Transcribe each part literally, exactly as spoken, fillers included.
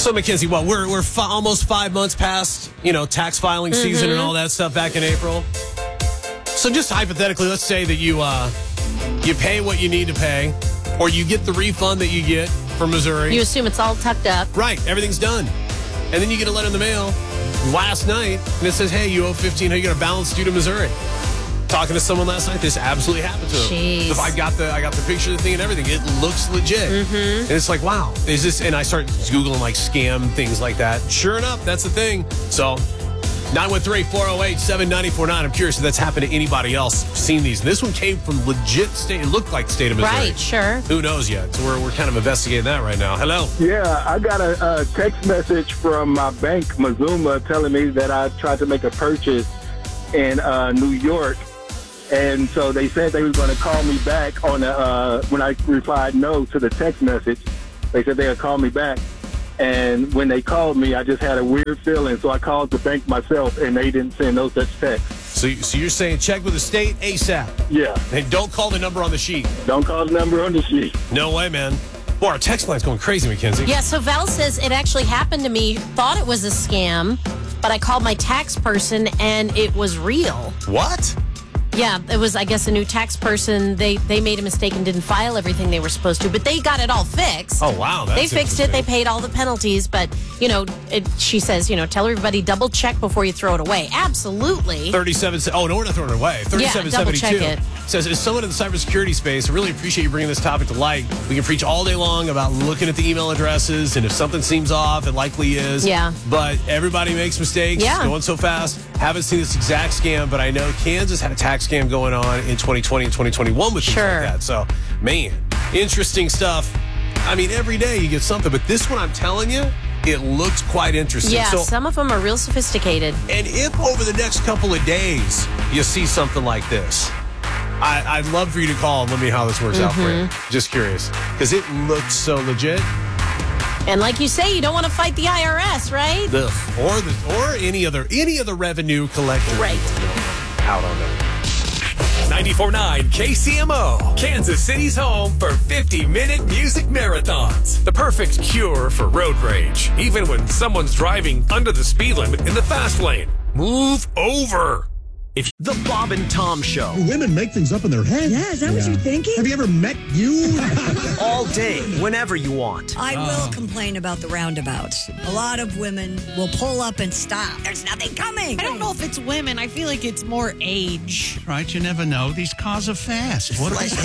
So, Mackenzie, what, we're we're fi- almost five months past, you know, tax filing mm-hmm. season and all that stuff back in April. So just hypothetically, let's say that you uh, you pay what you need to pay, or you get the refund that you get from Missouri. You assume it's all tucked up. Right, everything's done. And then you get a letter in the mail last night, and it says, hey, you owe fifteen hundred dollars, you got a balance due to Missouri. Talking to someone last night, this absolutely happened to him. Jeez. So I got the I got the picture of the thing and everything. It looks legit. Mm-hmm. And it's like, wow, is this? And I start Googling like scam things like that. Sure enough, that's the thing. So nine one three, four oh eight, seven nine four nine. I'm curious if that's happened to anybody else seen these. This one came from legit state. It looked like state of Missouri. Right, sure. Who knows yet? So we're, we're kind of investigating that right now. Hello. Yeah, I got a, a text message from my bank, Mazuma, telling me that I tried to make a purchase in uh, New York. And so they said they were going to call me back on the, uh, when I replied no to the text message. They said they would call me back. And when they called me, I just had a weird feeling. So I called the bank myself, and they didn't send no such text. So, so you're saying check with the state ASAP? Yeah. And don't call the number on the sheet. Don't call the number on the sheet. No way, man. Boy, our text line's going crazy, Mackenzie. Yeah, so Val says it actually happened to me, thought it was a scam, but I called my tax person, and it was real. What? Yeah, it was, I guess, a new tax person. They they made a mistake and didn't file everything they were supposed to, but they got it all fixed. Oh, wow. That's they fixed it. They paid all the penalties, but, you know, it, she says, you know, tell everybody double check before you throw it away. Absolutely. thirty-seven Oh, no, we're not throwing it away. thirty-seven seventy-two Yeah, double check it. Says, as someone in the cybersecurity space, I really appreciate you bringing this topic to light. We can preach all day long about looking at the email addresses, and if something seems off, it likely is. Yeah. But everybody makes mistakes. Yeah. Going so fast. Haven't seen this exact scam, but I know Kansas had a tax scam going on in twenty twenty and twenty twenty-one with things Sure. like that. So, man, interesting stuff. I mean, every day you get something, but this one, I'm telling you, it looks quite interesting. Yeah, so, some of them are real sophisticated. and if over the next couple of days you see something like this, I, I'd love for you to call and let me know how this works Mm-hmm. out for you. Just curious. Because it looks so legit. And like you say, you don't want to fight the I R S, right? Ugh. Or the or any other any other revenue collector. Right. Out on that. ninety-four point nine K C M O, Kansas City's home for fifty-minute music marathons. The perfect cure for road rage, even when someone's driving under the speed limit in the fast lane. Move over. If The Bob and Tom Show. Women make things up in their head. Yeah, is that what you're thinking? Have you ever met you? All day, whenever you want. I will complain about the roundabouts. A lot of women will pull up and stop. There's nothing coming. I don't know if it's women. I feel like it's more age. Right, you never know. These cars are fast. What They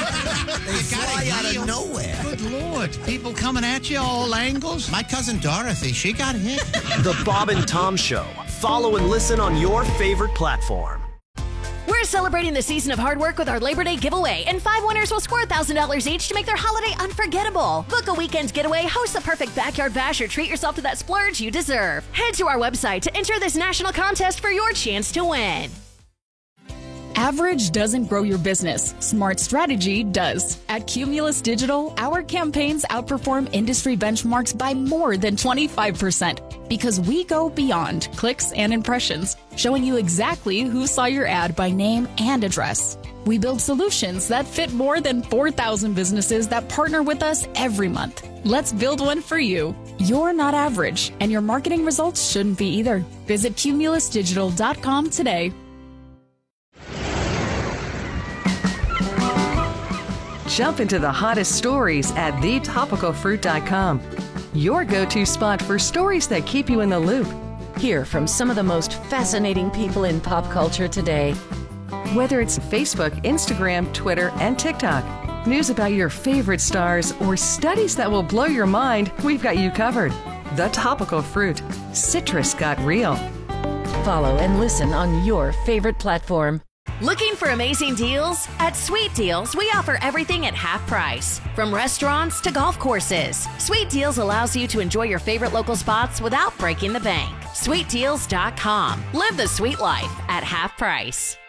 fly out of nowhere. Good Lord. People coming at you all angles. My cousin Dorothy, she got hit. The Bob and Tom Show. Follow and listen on your favorite platform. We're celebrating the season of hard work with our Labor Day giveaway, and five winners will score one thousand dollars each to make their holiday unforgettable. Book a weekend getaway, host the perfect backyard bash, or treat yourself to that splurge you deserve. Head to our website to enter this national contest for your chance to win. Average doesn't grow your business. Smart strategy does. At Cumulus Digital, our campaigns outperform industry benchmarks by more than twenty-five percent because we go beyond clicks and impressions, showing you exactly who saw your ad by name and address. We build solutions that fit more than four thousand businesses that partner with us every month. Let's build one for you. You're not average, and your marketing results shouldn't be either. Visit cumulus digital dot com today. Jump into the hottest stories at the topical fruit dot com. Your go-to spot for stories that keep you in the loop. Hear from some of the most fascinating people in pop culture today. Whether it's Facebook, Instagram, Twitter, and TikTok, news about your favorite stars, or studies that will blow your mind, we've got you covered. The Topical Fruit. Citrus got real. Follow and listen on your favorite platform. Looking for amazing deals? At Sweet Deals, we offer everything at half price. From restaurants to golf courses, Sweet Deals allows you to enjoy your favorite local spots without breaking the bank. sweet deals dot com. Live the sweet life at half price.